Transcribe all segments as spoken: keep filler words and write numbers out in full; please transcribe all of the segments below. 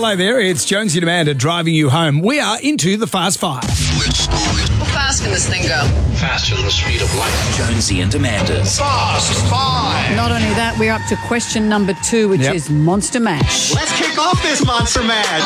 Hello there, it's Jonesy and Amanda driving you home. We are into the Fast Five. How fast can this thing go? Faster than the speed of light. Jonesy and Amanda's Fast Five. Not only that, we're up to question number two, which Yep. is Monster Mash. Let's kick off this Monster Mash.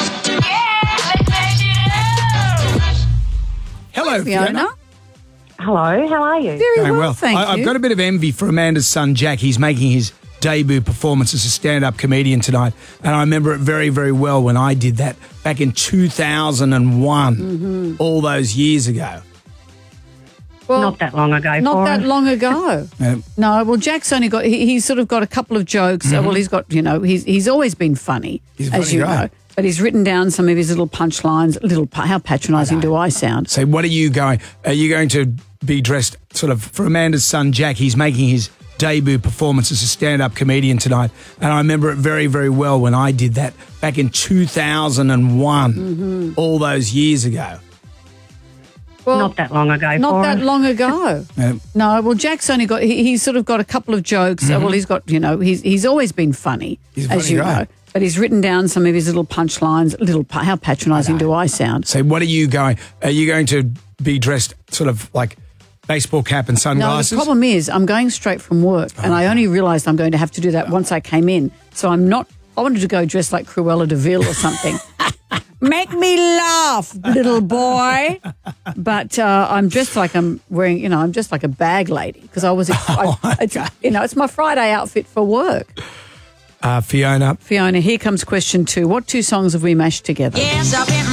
Hello, Fiona. Fiona. Hello, how are you? Very Going well, well. thank I, you. I've got a bit of envy for Amanda's son, Jack. He's making his debut performance as a stand-up comedian tonight. And I remember it very, very well when I did that back in two thousand one, Mm-hmm. all those years ago. well, Not that long ago. Not for that us. long ago. Um, No, well, Jack's only got, he, he's sort of got a couple of jokes. Uh, Well, he's got, you know, he's he's always been funny, He's a as funny you guy. know. But he's written down some of his little punchlines. Little, pu- how patronising do I sound? So what are you going, are you going to be dressed sort of, for Amanda's son, Jack, he's making his debut performance as a stand-up comedian tonight. And I remember it very, very well when I did that back in two thousand one, Mm-hmm. all those years ago. Well, Not that long ago. Not for that us. long ago. Um, No, well, Jack's only got, he, he's sort of got a couple of jokes. Uh, Well, he's got, you know, he's he's always been funny, He's a as funny you guy. know. But he's written down some of his little punchlines. Little, pu- how patronising do I sound? So what are you going, are you going to be dressed sort of like baseball cap and No, sunglasses? the problem is I'm going straight from work, and I only realised I'm going to have to do that once I came in. So I'm not. I wanted to go dressed like Cruella de Vil or something. Make me laugh, little boy. But uh, I'm dressed like I'm wearing. You know, I'm just like a bag lady because I was. I, it's, you know, it's my Friday outfit for work. Uh, Fiona. Fiona, here comes question two. What two songs have we mashed together? Yes, I've been